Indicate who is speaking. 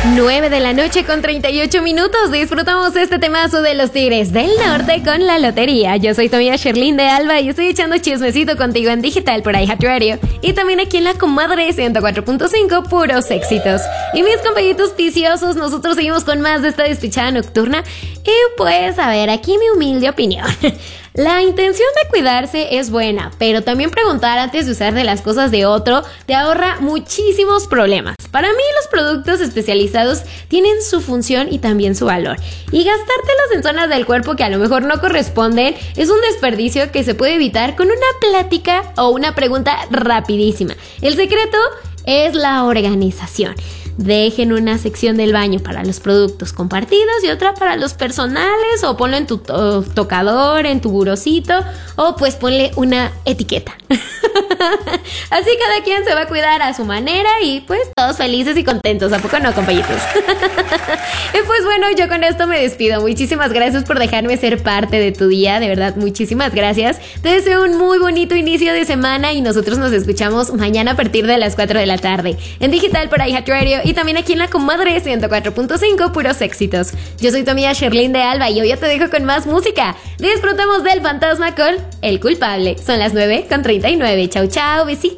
Speaker 1: 9 de la noche con 38 minutos. Disfrutamos este temazo de los Tigres del Norte con la lotería. Yo soy tu amiga Sherlyn de Alba y estoy echando chismecito contigo en digital por iHeartRadio y también aquí en la comadre 104.5, puros éxitos. Y mis compañitos viciosos, nosotros seguimos con más de esta despechada nocturna. Y pues, a ver, aquí mi humilde opinión. La intención de cuidarse es buena, pero también preguntar antes de usar de las cosas de otro te ahorra muchísimos problemas. Para mí los productos especializados tienen su función y también su valor. Y gastártelos en zonas del cuerpo que a lo mejor no corresponden es un desperdicio que se puede evitar con una plática o una pregunta rapidísima. El secreto es la organización. Dejen una sección del baño para los productos compartidos y otra para los personales, o ponlo en tu tocador, en tu burocito, o pues ponle una etiqueta. Así cada quien se va a cuidar a su manera y pues todos felices y contentos, ¿a poco no, compañitos? Y pues bueno, yo con esto me despido. Muchísimas gracias por dejarme ser parte de tu día, de verdad, muchísimas gracias. Te deseo un muy bonito inicio de semana y nosotros nos escuchamos mañana a partir de las 4 de la tarde en digital por iHeartRadio y también aquí en la comadre 104.5, puros éxitos. Yo soy tu amiga Sherlyn de Alba y hoy ya te dejo con más música. Disfrutemos del Fantasma con El Culpable. Son las 9:39. Chau, chau, besitos.